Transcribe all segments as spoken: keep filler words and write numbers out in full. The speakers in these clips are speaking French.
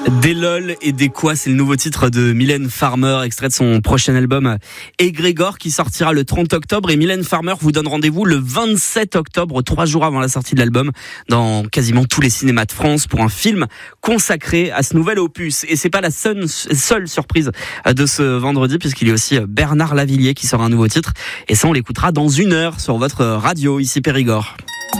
Des lol et des quoi, c'est le nouveau titre de Mylène Farmer, extrait de son prochain album Égrégore qui sortira le trente octobre. Et Mylène Farmer vous donne rendez-vous le vingt-sept octobre, trois jours avant la sortie de l'album, dans quasiment tous les cinémas de France pour un film consacré à ce nouvel opus. Et c'est pas la seule, seule surprise de ce vendredi, puisqu'il y a aussi Bernard Lavilliers qui sort un nouveau titre. Et ça, on l'écoutera dans une heure sur votre radio, ici Périgord.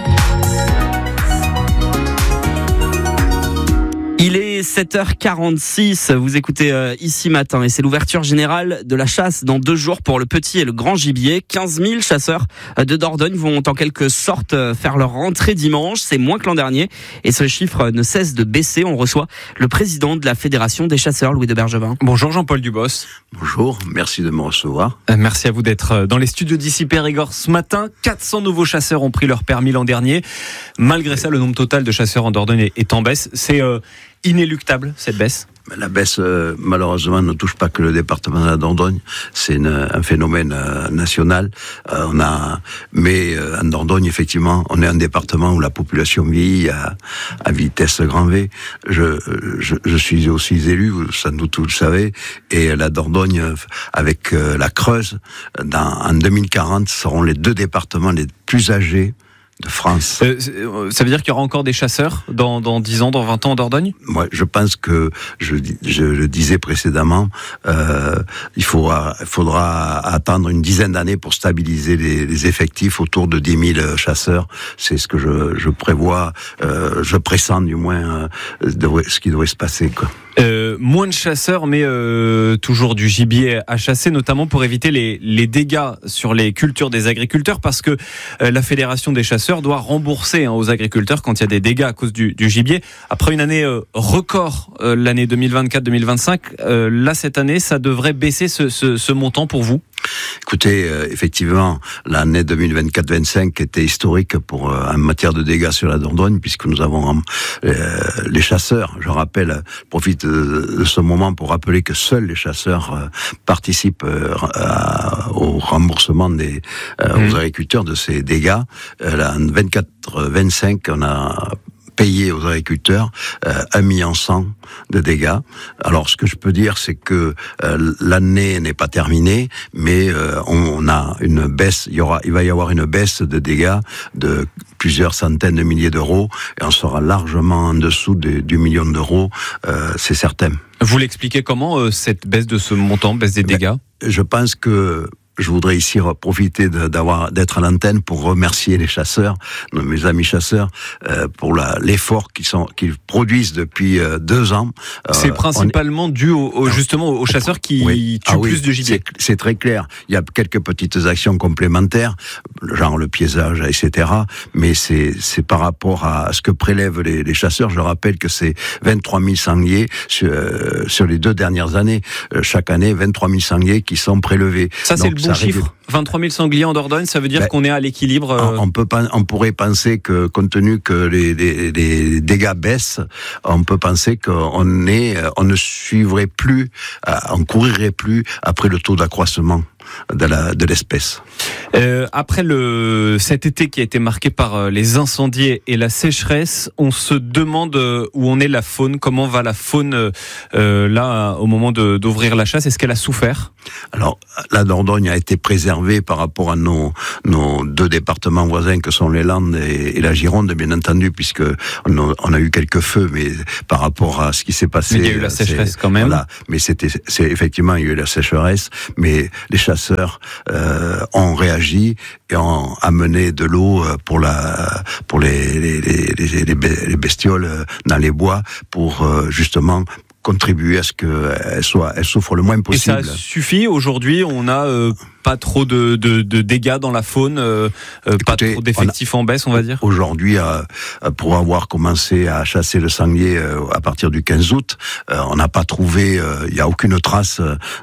Il est sept heures quarante-six, vous écoutez euh, Ici Matin et c'est l'ouverture générale de la chasse dans deux jours pour le petit et le grand gibier. quinze mille chasseurs de Dordogne vont en quelque sorte faire leur rentrée dimanche, c'est moins que l'an dernier et ce chiffre ne cesse de baisser. On reçoit le président de la Fédération des chasseurs, Louis de Bergevin. Bonjour Jean-Paul Dubos. Bonjour, merci de me recevoir. Euh, merci à vous d'être dans les studios d'Ici Périgord ce matin. quatre cents nouveaux chasseurs ont pris leur permis l'an dernier. Malgré ça, le nombre total de chasseurs en Dordogne est, est en baisse. C'est euh, inéluctable cette baisse. La baisse, euh, malheureusement, ne touche pas que le département de la Dordogne. C'est une, un phénomène euh, national. Euh, on a, mais euh, en Dordogne, effectivement, on est un département où la population vieillit à, à vitesse grand V. Je, je, je suis aussi élu, sans doute vous le savez, et la Dordogne, avec euh, la Creuse, dans, en deux mille quarante, seront les deux départements les plus âgés de France. Euh, ça veut dire qu'il y aura encore des chasseurs dans, dans dix ans, dans vingt ans en Dordogne ? Moi, je pense que, je, je le disais précédemment, euh, il faudra, il faudra attendre une dizaine d'années pour stabiliser les, les effectifs autour de dix mille chasseurs. C'est ce que je, je prévois, euh, je pressens du moins euh, de, ce qui devrait se passer, quoi. Euh, moins de chasseurs, mais euh, toujours du gibier à chasser, notamment pour éviter les, les dégâts sur les cultures des agriculteurs, parce que euh, la Fédération des chasseurs doit rembourser hein, aux agriculteurs quand il y a des dégâts à cause du, du gibier. Après une année euh, record, euh, l'année deux mille vingt-quatre deux mille vingt-cinq, euh, là cette année, ça devrait baisser ce, ce, ce montant pour vous ? Écoutez, euh, effectivement, l'année deux mille vingt-quatre vingt-cinq était historique pour euh, en matière de dégâts sur la Dordogne, puisque nous avons euh, les chasseurs. Je rappelle, je profite de, de ce moment pour rappeler que seuls les chasseurs euh, participent euh, à, au remboursement des euh, mmh. aux agriculteurs de ces dégâts. Euh, là, en vingt-quatre vingt-cinq, on a payer aux agriculteurs euh, un million cent de dégâts. Alors, ce que je peux dire, c'est que euh, l'année n'est pas terminée, mais euh, on, on a une baisse. Il y aura, il va y avoir une baisse de dégâts de plusieurs centaines de milliers d'euros, et on sera largement en dessous de, du million d'euros, euh, c'est certain. Vous l'expliquez comment euh, cette baisse de ce montant, baisse des dégâts ? Ben, je pense que je voudrais ici profiter de, d'avoir, d'être à l'antenne pour remercier les chasseurs, mes amis chasseurs, euh, pour la, l'effort qu'ils sont, qu'ils produisent depuis euh, deux ans. Euh, c'est principalement est... dû au, au, justement aux chasseurs qui oui. tuent ah oui, plus de gibier. C'est, c'est très clair. Il y a quelques petites actions complémentaires, genre le piégeage, et cetera. Mais c'est, c'est par rapport à ce que prélèvent les, les chasseurs. Je rappelle que c'est vingt-trois mille sangliers sur, euh, sur les deux dernières années. Euh, chaque année, vingt-trois mille sangliers qui sont prélevés. Ça, c'est Donc, le bon chiffre. vingt-trois mille sangliers en Dordogne, ça veut dire ben, qu'on est à l'équilibre. Euh... On peut, on pourrait penser que, compte tenu que les, les, les dégâts baissent, on peut penser qu'on est, on ne suivrait plus, on courirait plus après le taux d'accroissement de la, de l'espèce. Euh, après le, cet été qui a été marqué par les incendies et la sécheresse, on se demande où en est la faune, comment va la faune euh, là au moment de, d'ouvrir la chasse, est-ce qu'elle a souffert ? Alors, la Dordogne a été préservée par rapport à nos, nos deux départements voisins que sont les Landes et, et la Gironde, bien entendu, puisque on a, on a eu quelques feux, mais par rapport à ce qui s'est passé... Mais il y a eu la sécheresse quand même. Voilà, mais c'était, c'est, effectivement, il y a eu la sécheresse, mais les chasseurs euh, ont réagi et ont amené de l'eau pour, la, pour les, les, les, les, les bestioles dans les bois pour euh, justement... contribuer à ce qu'elle soit, elle souffre le moins possible. Et ça suffit aujourd'hui, on a euh, pas trop de, de, de dégâts dans la faune, euh, Écoutez, pas trop d'effectifs a, en baisse, on va dire. Aujourd'hui, euh, pour avoir commencé à chasser le sanglier euh, à partir du quinze août, euh, on n'a pas trouvé, il euh, y a aucune trace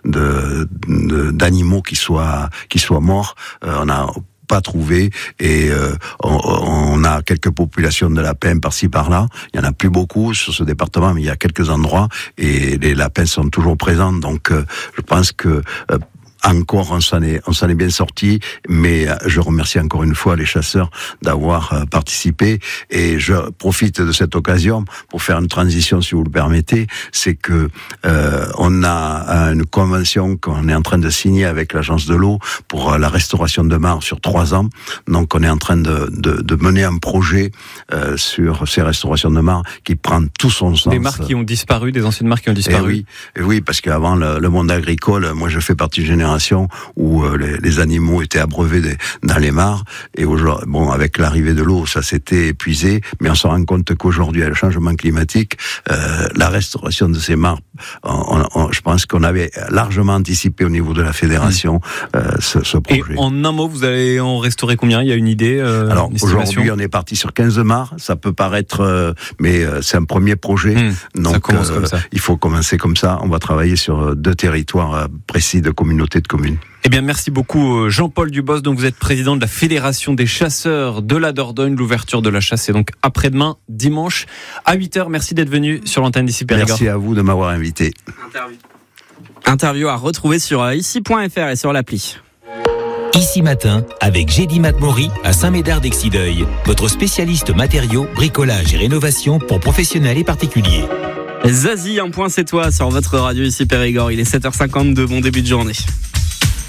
de, de d'animaux qui soient qui soient morts. Euh, on a pas trouvé et euh, on, on a quelques populations de lapins par-ci par-là. Il y en a plus beaucoup sur ce département, mais il y a quelques endroits et les lapins sont toujours présents. Donc, euh, je pense que euh, encore, on s'en est, on s'en est bien sorti, mais je remercie encore une fois les chasseurs d'avoir participé, et je profite de cette occasion pour faire une transition, si vous le permettez. C'est que euh, on a une convention qu'on est en train de signer avec l'agence de l'eau pour la restauration de mares sur trois ans. Donc on est en train de, de, de mener un projet euh, sur ces restaurations de mares qui prend tout son sens. Des mares qui ont disparu, des anciennes mares qui ont disparu. Et oui, et oui, parce qu'avant le, le monde agricole, moi je fais partie d'une génération où euh, les, les animaux étaient abreuvés des, dans les mares, et aujourd'hui, bon, avec l'arrivée de l'eau, ça s'était épuisé, mais on se rend compte qu'aujourd'hui, avec le changement climatique, euh, la restauration de ces mares, on, on, je pense qu'on avait largement anticipé au niveau de la fédération mmh. euh, ce, ce projet. Et en un mot, vous allez en restaurer combien ? Il y a une idée euh, Alors aujourd'hui, on est parti sur quinze mares. Ça peut paraître, euh, mais euh, c'est un premier projet. Mmh, donc ça commence euh, comme ça. Il faut commencer comme ça. On va travailler sur deux territoires euh, précis de communautés de communes. Eh bien, merci beaucoup Jean-Paul Dubos. Donc, vous êtes président de la Fédération des chasseurs de la Dordogne. L'ouverture de la chasse est donc après-demain, dimanche, à huit heures. Merci d'être venu sur l'antenne d'Ici Périgord. Merci à vous de m'avoir invité. Interview. Interview à retrouver sur ici point f r et sur l'appli. Ici Matin, avec Gédy Matmori à Saint-Médard-d'Exideuil, votre spécialiste matériaux, bricolage et rénovation pour professionnels et particuliers. Zazie, un point c'est toi sur votre radio Ici Périgord. Il est sept heures cinquante-deux, bon début de journée.